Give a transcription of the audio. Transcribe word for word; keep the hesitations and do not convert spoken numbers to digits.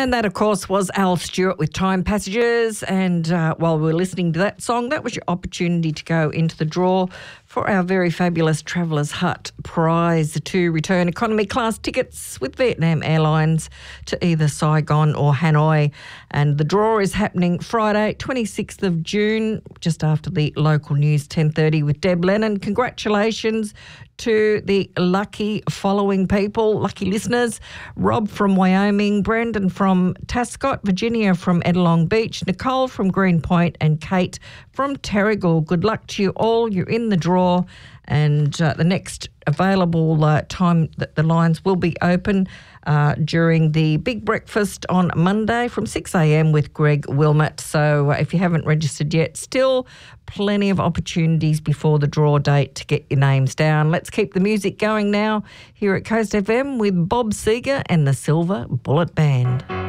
And that, of course, was Al Stewart with Time Passages. And uh, while we were listening to that song, that was your opportunity to go into the draw for our very fabulous Travellers Hut prize to return economy class tickets with Vietnam Airlines to either Saigon or Hanoi. And the draw is happening Friday, twenty-sixth of June, just after the local news, ten thirty with Deb Lennon. Congratulations to the lucky following people, lucky listeners: Rob from Wyoming, Brendan from Tascott, Virginia from Edelong Beach, Nicole from Greenpoint, and Kate from Terrigal. Good luck to you all. You're in the draw, and uh, the next available uh, time that the lines will be open uh, during the big breakfast on Monday from six a.m. with Greg Wilmot. So uh, if you haven't registered yet, still plenty of opportunities before the draw date to get your names down. Let's keep the music going now here at Coast F M with Bob Seger and the Silver Bullet Band.